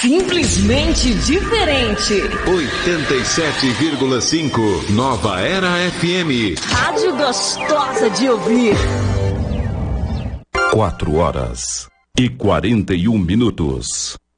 Simplesmente diferente. 87,5 Nova Era FM. Rádio gostosa de ouvir. 4 horas e 41 minutos.